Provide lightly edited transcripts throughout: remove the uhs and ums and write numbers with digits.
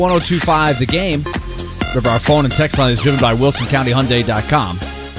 1025 The Game. Remember, our phone and text line is driven by WilsonCountyHyundai.com.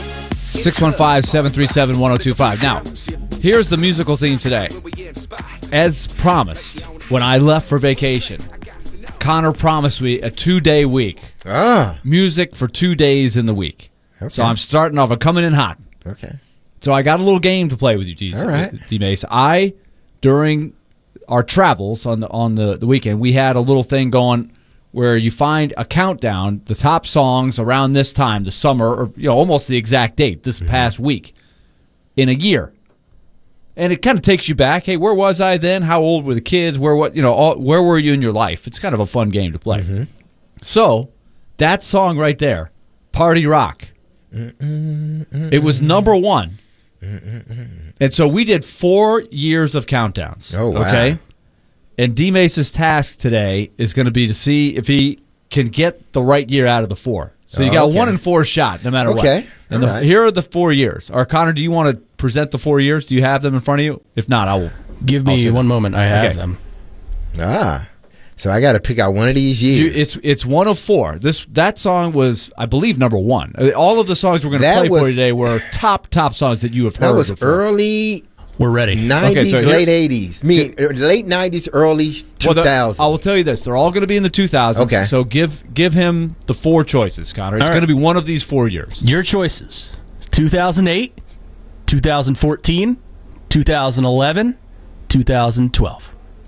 615-737-1025. Now, here's the musical theme today. As promised, when I left for vacation, Connor promised me a 2-day week. Music for 2 days in the week. Okay. So I'm starting off. I'm coming in hot. Okay. So I got a little game to play with you, All right. D-Mace. During our travels on the weekend, we had a little thing going where you find a countdown, the top songs around this time, the summer, or almost the exact date, this past week, in a year. And it kind of takes you back. Hey, where was I then? How old were the kids? Where were you in your life? It's kind of a fun game to play. Mm-hmm. So, that song right there, Party Rock, it was number one. And so we did 4 years of countdowns. Oh, wow. Okay? And D-Mace's task today is going to be to see if he can get the right year out of the 4. So you got a 1 in 4 shot, no matter what. Okay. And here are the 4 years. Or Connor, do you want to present the 4 years? Do you have them in front of you? If not, I will. Give me one moment. I have them. So I got to pick out one of these years. It's 1 of 4. That song was, I believe, number 1. All of the songs we're going to play for you today were top songs that you have heard. That was before. Early. We're ready. 90s, late 80s. Late 90s, early 2000s. I will tell you this. They're all going to be in the 2000s. Okay. So give him the 4 choices, Connor. It's going to be one of these 4 years. Your choices. 2008, 2014, 2011, 2012.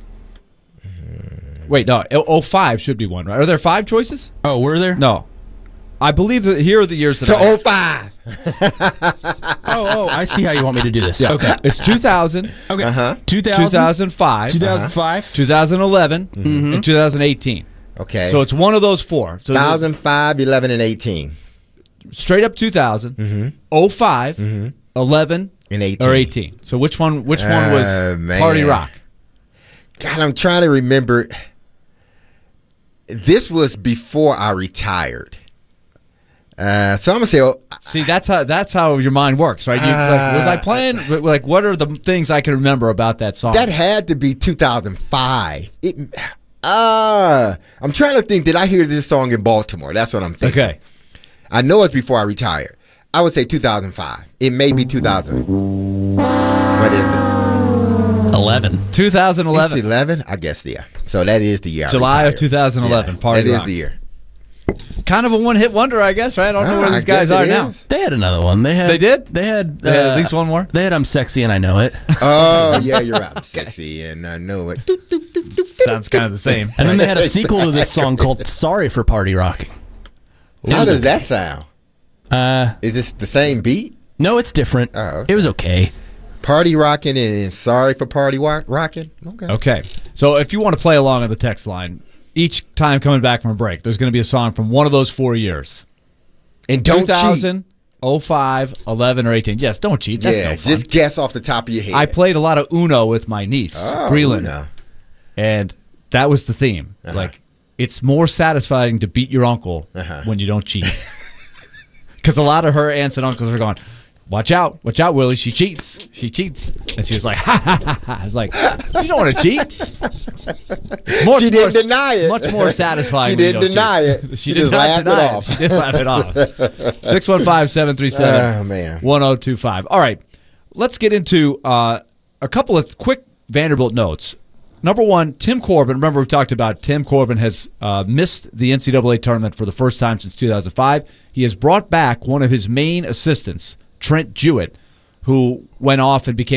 Wait, no. 05 should be one, right? Are there 5 choices? Oh, were there? No. I believe that here are the years that So 05. I see how you want me to do this. Yeah. Okay. It's 2000. Okay. 2005. 2005. 2011. And 2018. Okay. So it's one of those 4. So 2005, 11, and 18. Straight up 2000, 05, 11, and 18. or 18. So which one was Party Rock? God, I'm trying to remember. This was before I retired. So I'm gonna say. See, that's how your mind works, right? Was I playing? Like, what are the things I can remember about that song? That had to be 2005. I'm trying to think. Did I hear this song in Baltimore? That's what I'm thinking. Okay. I know it's before I retired. I would say 2005. It may be 2000. What is it? 11. 2011. It's 11? I guess, yeah. So that is the year. July I of 2011. Yeah, Party That Rock. is the year. Kind of a one-hit wonder, I guess, right? I don't know where these guys are now. They had another one. They did? They had at least one more? They had I'm Sexy and I Know It. Oh, yeah, you're right. I'm sexy and I know it. Sounds kind of the same. And then they had a sequel to this song called Sorry for Party Rocking. How does that sound? Is this the same beat? No, it's different. Oh, okay. It was okay. Party rocking and sorry for party rocking? Okay. So if you want to play along on the text line, each time coming back from a break, there's going to be a song from one of those 4 years. And don't 2000, 05, 11, or 18. Yes, don't cheat. That's no fun. Just guess off the top of your head. I played a lot of Uno with my niece, Breland. Uno. And that was the theme. Like, it's more satisfying to beat your uncle when you don't cheat. Because a lot of her aunts and uncles are going, watch out, Willie, she cheats. And she was like, ha, ha, ha, ha. I was like, you don't want to cheat. She didn't deny it. Much more satisfying. She didn't deny it. She did not deny it. She did laugh it off. 615-737-1025. All right, let's get into a couple of quick Vanderbilt notes. Number one, Tim Corbin. Remember, we talked about Tim Corbin has missed the NCAA tournament for the first time since 2005. He has brought back one of his main assistants, Trent Jewett, who went off and became